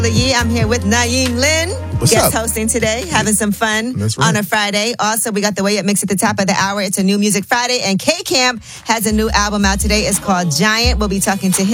Yee. I'm here with Naeem Lynn, What's guest up? hosting today, having some fun That's right. on a Friday. Also, we got the Way Up Mix at the top of the hour. It's a new Music Friday, and K-Camp has a new album out today. It's called Giant. We'll be talking to him.